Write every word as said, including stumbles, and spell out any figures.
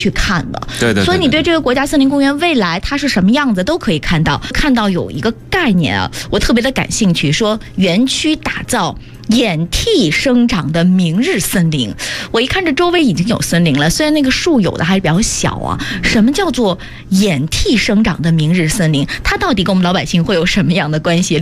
去看的， 对 对, 对, 对。 所以你对这个国家森林公园未来它是什么样子都可以看到。看到有一个概念啊，我特别的感兴趣，说园区打造掩替生长的明日森林。我一看这周围已经有森林了，虽然那个树有的还是比较小啊。什么叫做掩替生长的明日森林？它到底跟我们老百姓会有什么样的关系？